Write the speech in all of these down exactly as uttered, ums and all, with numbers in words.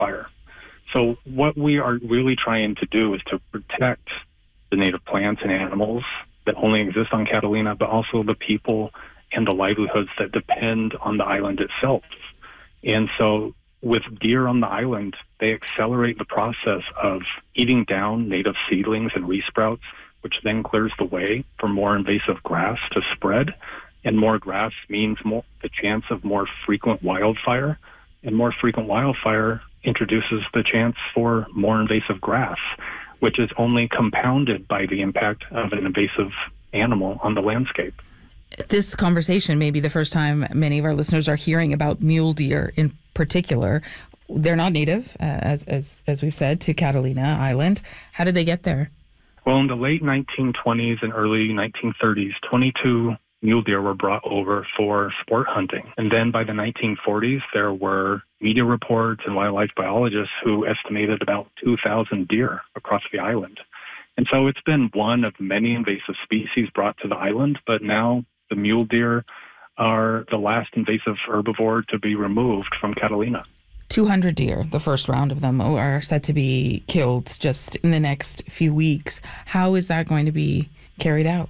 wildfire. So what we are really trying to do is to protect the native plants and animals that only exist on Catalina, but also the people and the livelihoods that depend on the island itself. And so with deer on the island, they accelerate the process of eating down native seedlings and resprouts, which then clears the way for more invasive grass to spread. And more grass means more the chance of more frequent wildfire, and more frequent wildfire introduces the chance for more invasive grass, which is only compounded by the impact of an invasive animal on the landscape. This conversation may be the first time many of our listeners are hearing about mule deer in particular. They're not native, uh, as, as as we've said, to Catalina Island. How did they get there? Well, in the late nineteen twenties and early nineteen thirties, twenty-two mule deer were brought over for sport hunting. And then by the nineteen forties, there were media reports and wildlife biologists who estimated about two thousand deer across the island. And so it's been one of many invasive species brought to the island, but now the mule deer are the last invasive herbivore to be removed from Catalina. two hundred deer, the first round of them, are set to be killed just in the next few weeks. How is that going to be carried out?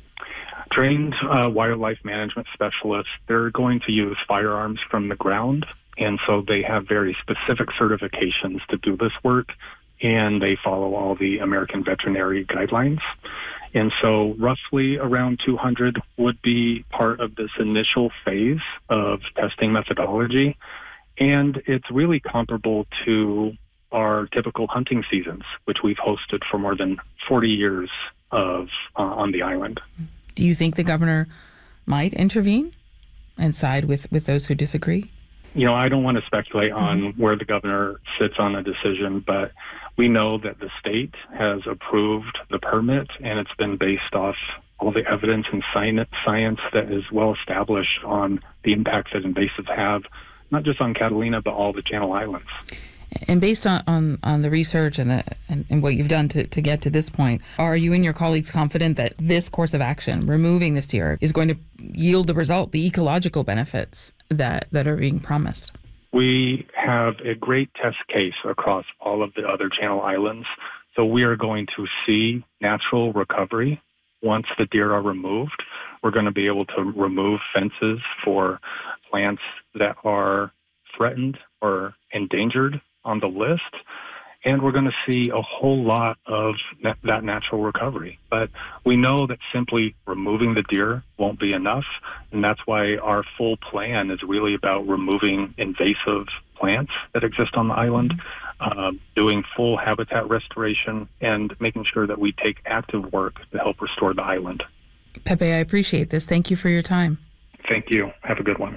Trained uh, wildlife management specialists, they're going to use firearms from the ground, and so they have very specific certifications to do this work, and they follow all the American veterinary guidelines. And so roughly around two hundred would be part of this initial phase of testing methodology. And it's really comparable to our typical hunting seasons, which we've hosted for more than forty years of uh, on the island. Do you think the governor might intervene and side with, with those who disagree? You know, I don't want to speculate on mm-hmm. where the governor sits on a decision, but we know that the state has approved the permit, and it's been based off all the evidence and science that is well established on the impact that invasives have, not just on Catalina, but all the Channel Islands. And based on, on, on the research and, the, and and what you've done to, to get to this point, are you and your colleagues confident that this course of action, removing this deer, is going to yield the result, the ecological benefits that, that are being promised? We have a great test case across all of the other Channel Islands. So we are going to see natural recovery once the deer are removed. We're going to be able to remove fences for plants that are threatened or endangered on the list, and we're going to see a whole lot of na- that natural recovery. But we know that simply removing the deer won't be enough, and that's why our full plan is really about removing invasive plants that exist on the island, uh, doing full habitat restoration, and making sure that we take active work to help restore the island. Pepe, I appreciate this. Thank you for your time. Thank you. Have a good one.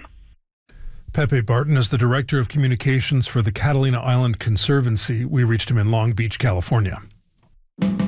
Pepe Barton is the Director of Communications for the Catalina Island Conservancy. We reached him in Long Beach, California.